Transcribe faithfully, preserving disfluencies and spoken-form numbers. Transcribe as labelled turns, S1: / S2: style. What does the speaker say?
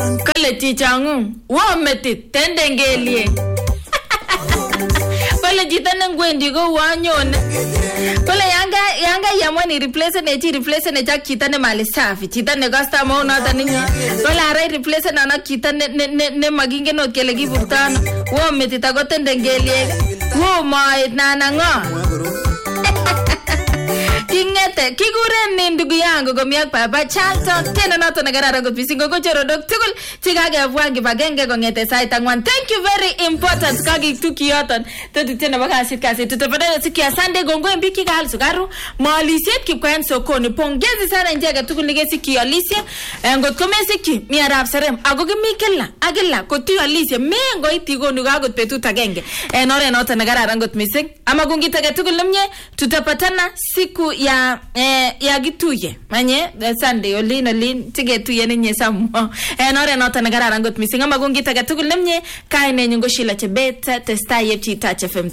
S1: Kale chichangu, wo metit tendengelie. Kale jitane ngwendi go wanyone. Kale yanga yanga yamwani replace ne chi replace ne jak chitane mali safi. Chitane gasta mo na taninga. Kale arai replace na na chitane ne ne ne maginge no kele gibutana. Wo metit ago tendengelie. Wo mai na na ngo. Kingete kiguren ni ndugu yangu gomiak baba Charlton tena nato nagarara go bisingo go chero dok tugul tigage bwangi bagenge go ngete sait angwan. Thank you, very important kagi tukiyoton tete tena bakasit kasi tutapata sikia Sunday gongo mbiki gal sugaru malisiet kipkwen sokoni. Pongezi sana njega tugul nige siki Alicia ngot kome siki mi arab serem agoge mikella agella ko tu Alicia mengo itigo nugagot petut agenge en ore nato nagarara ngot misik ama gungita ga tugul lemye tutapatana siku ya eh ya gituye manye Sunday olin olin tigetuye nenye samo en ore nota nagararangot misinga magungita gatugul nemye kaine nyungo shila chebeta testa yepchi touch F M